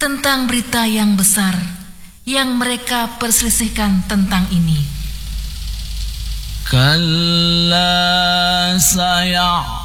tentang berita yang besar yang mereka perselisihkan tentang ini. Kalla